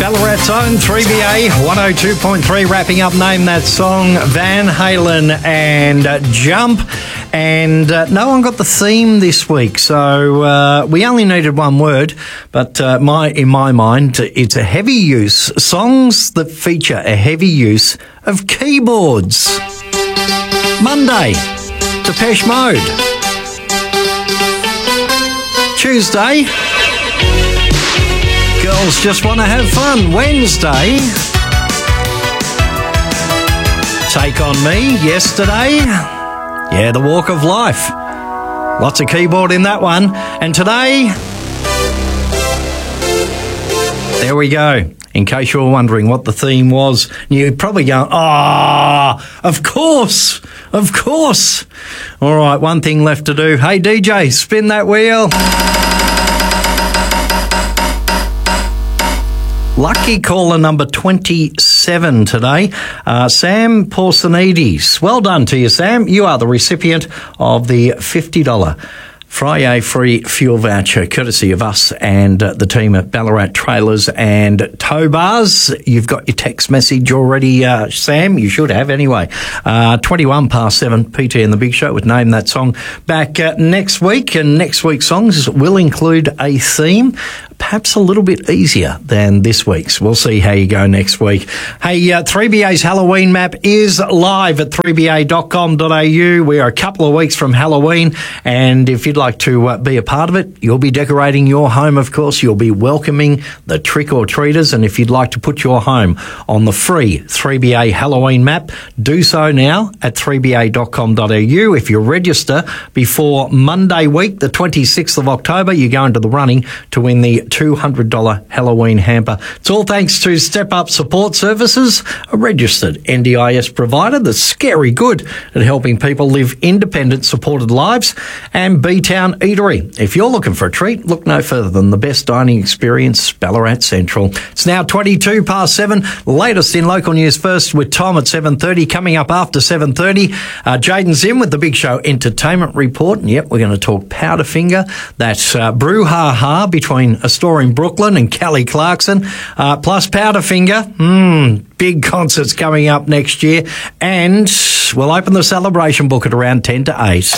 Ballarat's own 3BA 102.3 wrapping up Name That Song, Van Halen and Jump. And no one got the theme this week, so we only needed one word, but in my mind, it's a heavy use. Songs that feature a heavy use of keyboards. Monday, Depeche Mode. Tuesday, Girls Just Want to Have Fun. Wednesday, Take On Me. Yesterday, The Walk of Life. Lots of keyboard in that one. And today, there we go. In case you're wondering what the theme was, you're probably going, of course. All right, one thing left to do. Hey, DJ, spin that wheel. Lucky caller number 27 today, Sam Porsonides. Well done to you, Sam. You are the recipient of the $50 Friday free fuel voucher, courtesy of us and the team at Ballarat Trailers and Tow Bars. You've got your text message already, Sam. You should have anyway. 7:21, PT and the Big Show with Name That Song back next week. And next week's songs will include a theme, perhaps a little bit easier than this week's. We'll see how you go next week. Hey, 3BA's Halloween map is live at 3ba.com.au. We are a couple of weeks from Halloween, and if you'd like to be a part of it, you'll be decorating your home, of course. You'll be welcoming the trick-or-treaters, and if you'd like to put your home on the free 3BA Halloween map, do so now at 3ba.com.au. If you register before Monday week, the 26th of October, you go into the running to win the $200 Halloween hamper. It's all thanks to Step Up Support Services, a registered NDIS provider that's scary good at helping people live independent, supported lives, and B-Town Eatery. If you're looking for a treat, look no further than the best dining experience, Ballarat Central. It's now 7:22. Latest in local news first with Tom at 7:30. Coming up after 7:30, Jaden's in with the Big Show Entertainment Report. And yep, we're going to talk Powderfinger, that brouhaha between a store in Brooklyn and Kelly Clarkson, plus Powderfinger. Big concerts coming up next year, and we'll open the celebration book at around 10 to 8.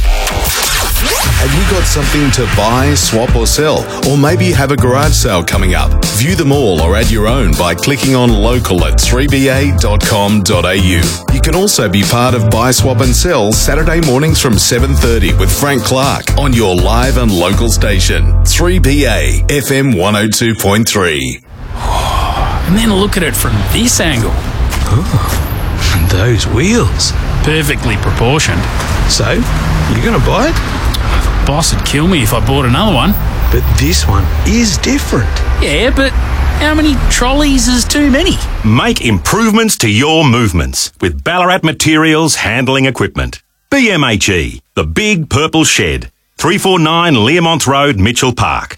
Have you got something to buy, swap or sell? Or maybe you have a garage sale coming up? View them all or add your own by clicking on local at 3ba.com.au. You can also be part of Buy, Swap and Sell Saturday mornings from 7:30 with Frank Clark on your live and local station, 3BA FM 102.3. And then look at it from this angle. And those wheels. Perfectly proportioned. So, you going to buy it? Boss would kill me if I bought another one. But this one is different. Yeah, but how many trolleys is too many? Make improvements to your movements with Ballarat Materials Handling Equipment. BMHE, the Big Purple Shed, 349 Learmonth Road, Mitchell Park.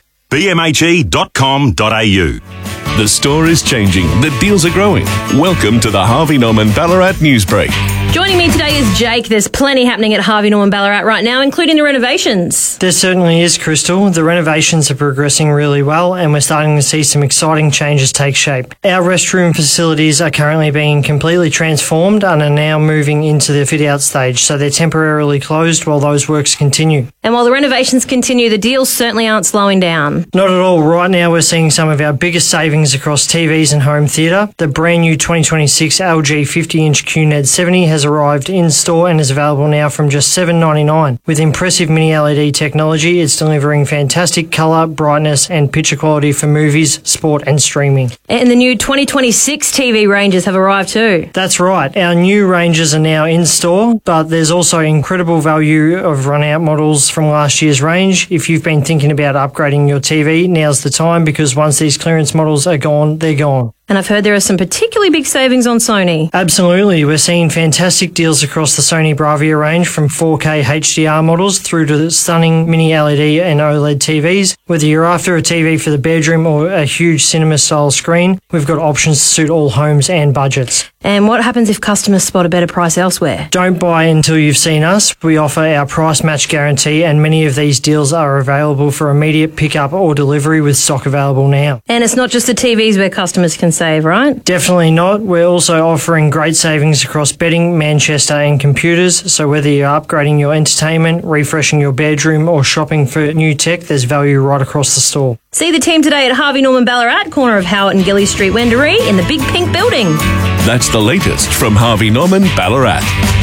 bmhe.com.au. The store is changing. The deals are growing. Welcome to the Harvey Norman Ballarat Newsbreak. Joining me today is Jake. There's plenty happening at Harvey Norman Ballarat right now, including the renovations. There certainly is, Crystal. The renovations are progressing really well, and we're starting to see some exciting changes take shape. Our restroom facilities are currently being completely transformed and are now moving into the fit-out stage, so they're temporarily closed while those works continue. And while the renovations continue, the deals certainly aren't slowing down. Not at all. Right now we're seeing some of our biggest savings across TVs and home theatre. The brand new 2026 LG 50-inch QNED 70 has arrived in store and is available now from just $7.99. With impressive mini LED technology, it's delivering fantastic colour, brightness and picture quality for movies, sport and streaming. And the new 2026 TV ranges have arrived too. That's right. Our new ranges are now in store, but there's also incredible value of run-out models from last year's range. If you've been thinking about upgrading your TV, now's the time, because once these clearance models are gone, they're gone. And I've heard there are some particularly big savings on Sony. Absolutely. We're seeing fantastic deals across the Sony Bravia range, from 4K HDR models through to the stunning mini LED and OLED TVs. Whether you're after a TV for the bedroom or a huge cinema-style screen, we've got options to suit all homes and budgets. And what happens if customers spot a better price elsewhere? Don't buy until you've seen us. We offer our price match guarantee, and many of these deals are available for immediate pickup or delivery with stock available now. And it's not just the TVs where customers can save, right? Definitely not. We're also offering great savings across bedding, Manchester and computers. So whether you're upgrading your entertainment, refreshing your bedroom or shopping for new tech, there's value right across the store. See the team today at Harvey Norman Ballarat, corner of Howard and Gilly Street, Wendouree, in the big pink building. That's the latest from Harvey Norman Ballarat.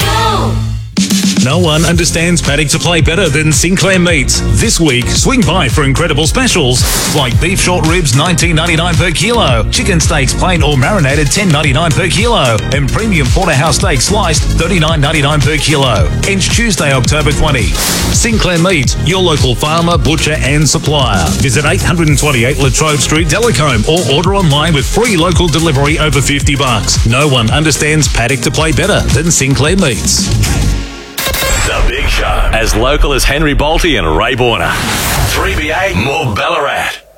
No one understands paddock to play better than Sinclair Meats. This week, swing by for incredible specials like beef short ribs $19.99 per kilo, chicken steaks plain or marinated $10.99 per kilo, and premium porterhouse steak sliced $39.99 per kilo. Ends Tuesday, October 20. Sinclair Meats, your local farmer, butcher and supplier. Visit 828 Latrobe Street, Delacombe, or order online with free local delivery over $50. No one understands paddock to play better than Sinclair Meats. The Big Show. As local as Henry Bolte and Ray Borner. 3BA, more Ballarat.